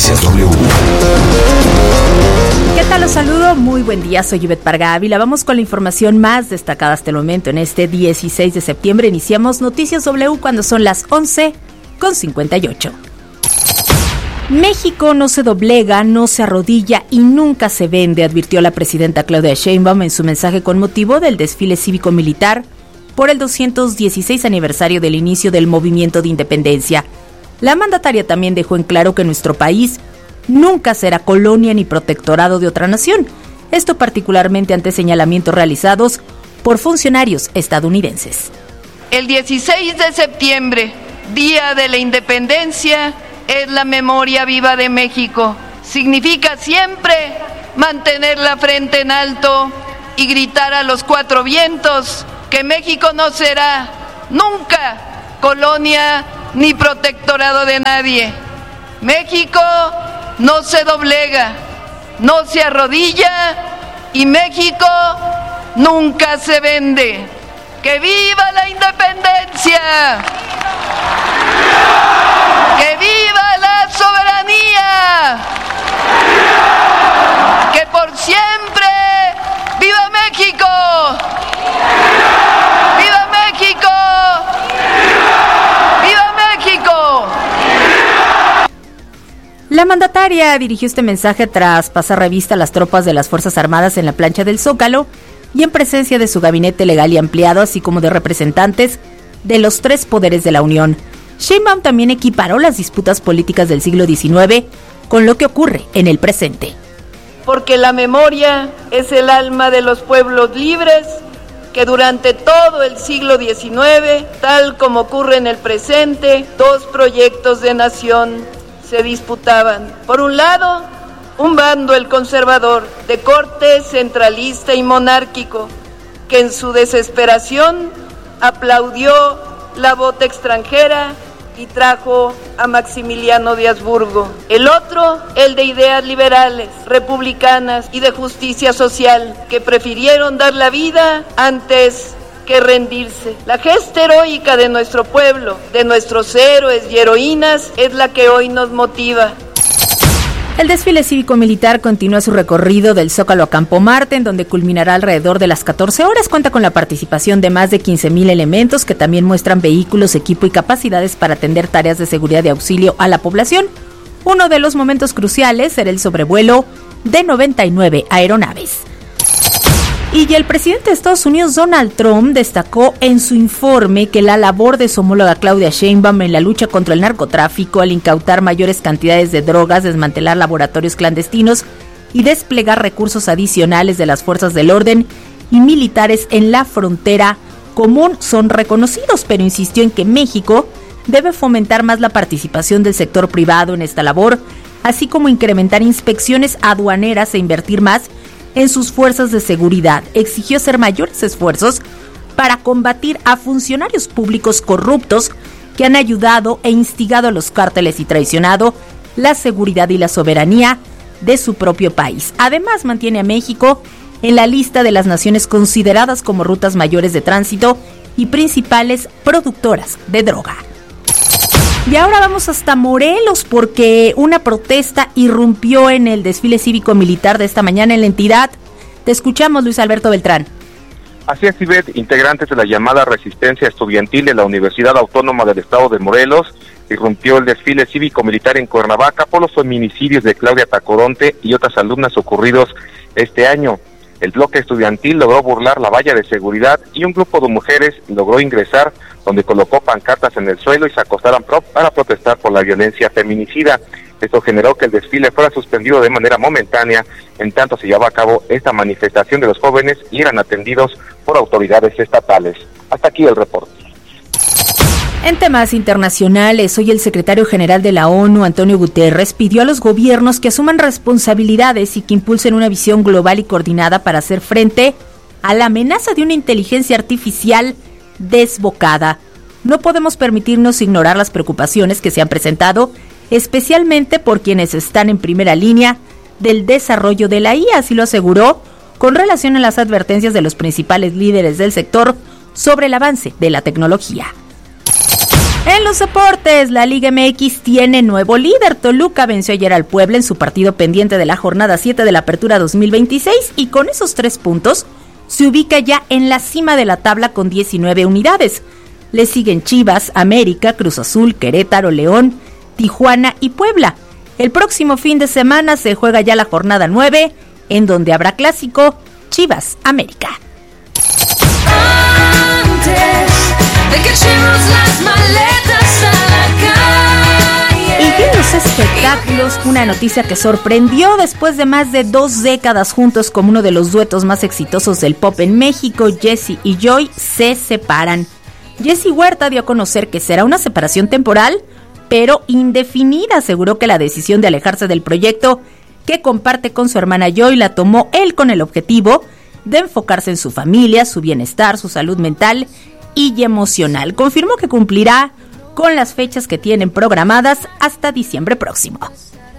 Noticias W. ¿Qué tal? Los saludo, muy buen día, soy Ivette Parga Ávila. Vamos con la información más destacada hasta el momento. En este 16 de septiembre iniciamos Noticias W cuando son las 11:58. México no se doblega, no se arrodilla y nunca se vende, advirtió la presidenta Claudia Sheinbaum en su mensaje con motivo del desfile cívico-militar por el 216 aniversario del inicio del movimiento de independencia. La mandataria también dejó en claro que nuestro país nunca será colonia ni protectorado de otra nación, esto particularmente ante señalamientos realizados por funcionarios estadounidenses. El 16 de septiembre, Día de la Independencia, es la memoria viva de México. Significa siempre mantener la frente en alto y gritar a los cuatro vientos que México no será nunca colonia ni protectorado de nadie. México no se doblega, no se arrodilla y México nunca se vende. ¡Que viva la independencia! ¡Que viva la soberanía! ¡Que por siempre viva México! ¡Viva México! ¡Viva México! La mandataria dirigió este mensaje tras pasar revista a las tropas de las Fuerzas Armadas en la plancha del Zócalo y en presencia de su gabinete legal y ampliado, así como de representantes de los tres poderes de la Unión. Sheinbaum también equiparó las disputas políticas del siglo XIX con lo que ocurre en el presente. Porque la memoria es el alma de los pueblos libres que durante todo el siglo XIX, tal como ocurre en el presente, dos proyectos de nación se disputaban. Por un lado, un bando, el conservador, de corte centralista y monárquico, que en su desesperación aplaudió la bota extranjera y trajo a Maximiliano de Habsburgo. El otro, el de ideas liberales, republicanas y de justicia social, que prefirieron dar la vida antes que rendirse. La gesta heroica de nuestro pueblo, de nuestros héroes y heroínas, es la que hoy nos motiva. El desfile cívico-militar continúa su recorrido del Zócalo a Campo Marte, en donde culminará alrededor de las 14 horas. Cuenta con la participación de más de 15,000 elementos que también muestran vehículos, equipo y capacidades para atender tareas de seguridad y auxilio a la población. Uno de los momentos cruciales será el sobrevuelo de 99 aeronaves. Y el presidente de Estados Unidos, Donald Trump, destacó en su informe que la labor de su homóloga Claudia Sheinbaum en la lucha contra el narcotráfico, al incautar mayores cantidades de drogas, desmantelar laboratorios clandestinos y desplegar recursos adicionales de las fuerzas del orden y militares en la frontera común, son reconocidos, pero insistió en que México debe fomentar más la participación del sector privado en esta labor, así como incrementar inspecciones aduaneras e invertir más en sus fuerzas de seguridad. Exigió hacer mayores esfuerzos para combatir a funcionarios públicos corruptos que han ayudado e instigado a los cárteles y traicionado la seguridad y la soberanía de su propio país. Además, mantiene a México en la lista de las naciones consideradas como rutas mayores de tránsito y principales productoras de droga. Y ahora vamos hasta Morelos porque una protesta irrumpió en el desfile cívico-militar de esta mañana en la entidad. Te escuchamos, Luis Alberto Beltrán. Así es, Ivette, integrantes de la llamada Resistencia Estudiantil de la Universidad Autónoma del Estado de Morelos irrumpió el desfile cívico-militar en Cuernavaca por los feminicidios de Claudia Tacoronte y otras alumnas ocurridos este año. El bloque estudiantil logró burlar la valla de seguridad y un grupo de mujeres logró ingresar, donde colocó pancartas en el suelo y se acostaron para protestar por la violencia feminicida. Esto generó que el desfile fuera suspendido de manera momentánea, en tanto se llevaba a cabo esta manifestación de los jóvenes y eran atendidos por autoridades estatales. Hasta aquí el reporte. En temas internacionales, hoy el secretario general de la ONU, Antonio Guterres, pidió a los gobiernos que asuman responsabilidades y que impulsen una visión global y coordinada para hacer frente a la amenaza de una inteligencia artificial desbocada. No podemos permitirnos ignorar las preocupaciones que se han presentado, especialmente por quienes están en primera línea del desarrollo de la IA, así lo aseguró, con relación a las advertencias de los principales líderes del sector sobre el avance de la tecnología. En los deportes, la Liga MX tiene nuevo líder. Toluca venció ayer al Puebla en su partido pendiente de la jornada 7 de la Apertura 2026 y con esos 3 puntos se ubica ya en la cima de la tabla con 19 unidades. Le siguen Chivas, América, Cruz Azul, Querétaro, León, Tijuana y Puebla. El próximo fin de semana se juega ya la jornada 9, en donde habrá clásico Chivas América. De que echemos las maletas a la calle. Y en los espectáculos, una noticia que sorprendió después de más de 2 décadas juntos como uno de los duetos más exitosos del pop en México. Jessie y Joy se separan. Jessie Huerta dio a conocer que será una separación temporal, pero indefinida. Aseguró que la decisión de alejarse del proyecto que comparte con su hermana Joy la tomó él con el objetivo de enfocarse en su familia, su bienestar, su salud mental y emocional. Confirmó que cumplirá con las fechas que tienen programadas hasta diciembre próximo.